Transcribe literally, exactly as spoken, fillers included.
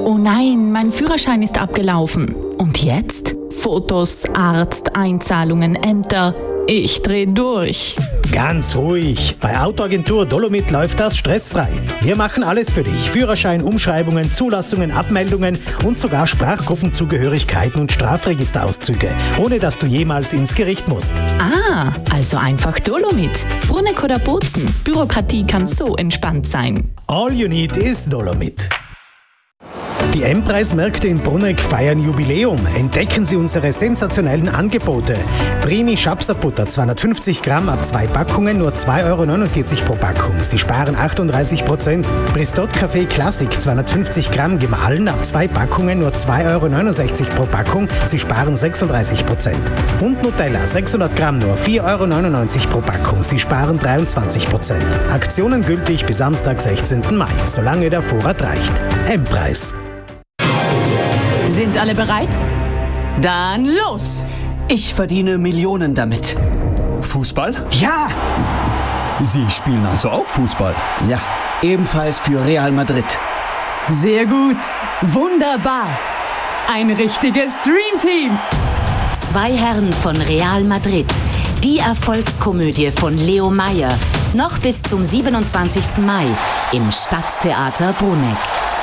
Oh nein, mein Führerschein ist abgelaufen. Und jetzt? Fotos, Arzt, Einzahlungen, Ämter. Ich dreh durch. Ganz ruhig. Bei Autoagentur Dolomit läuft das stressfrei. Wir machen alles für dich. Führerschein, Umschreibungen, Zulassungen, Abmeldungen und sogar Sprachgruppenzugehörigkeiten und Strafregisterauszüge, ohne dass du jemals ins Gericht musst. Ah, also einfach Dolomit. Bruneck oder Bozen. Bürokratie kann so entspannt sein. All you need is Dolomit. Die M-Preis-Märkte in Bruneck feiern Jubiläum. Entdecken Sie unsere sensationellen Angebote. Primi Schapserbutter zweihundertfünfzig Gramm ab zwei Packungen nur zwei Euro neunundvierzig pro Packung. Sie sparen achtunddreißig Prozent. Bristot Kaffee Classic zweihundertfünfzig Gramm gemahlen ab zwei Packungen nur zwei Euro neunundsechzig pro Packung. Sie sparen sechsunddreißig Prozent. Und Nutella sechshundert Gramm nur vier Euro neunundneunzig pro Packung. Sie sparen dreiundzwanzig Prozent. Aktionen gültig bis Samstag, sechzehnten Mai, solange der Vorrat reicht. M-Preis. Sind alle bereit? Dann los! Ich verdiene Millionen damit. Fußball? Ja! Sie spielen also auch Fußball? Ja, ebenfalls für Real Madrid. Sehr gut. Wunderbar. Ein richtiges Dreamteam. Zwei Herren von Real Madrid. Die Erfolgskomödie von Leo Meyer. Noch bis zum siebenundzwanzigsten Mai im Stadttheater Bruneck.